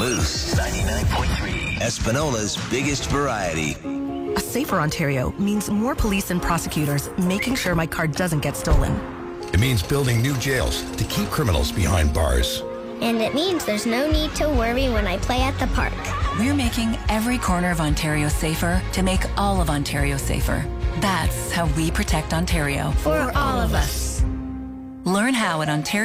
Moose 99.3, Espinola's biggest variety. A safer Ontario means more police and prosecutors making sure my car doesn't get stolen. It means building new jails to keep criminals behind bars. And it means there's no need to worry when I play at the park. We're making every corner of Ontario safer to make all of Ontario safer. That's how we protect Ontario. For all of us. Learn how at Ontario.